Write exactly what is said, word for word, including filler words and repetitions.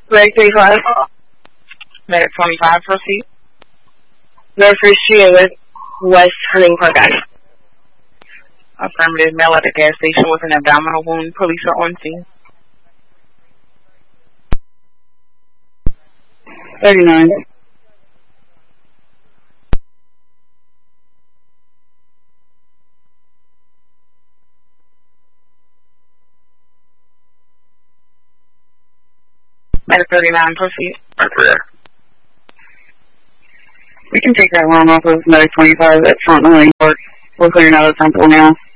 Medic twenty-five. Medic twenty-five, proceed. Northridge Street with West Hunting Park Avenue. Affirmative, male at the gas station with an abdominal wound. Police are on scene. thirty-nine. Medic thirty-nine, proceed. After We can take that one off of Medic twenty-five at Front Hunting Park. We're clearing out of Temple now.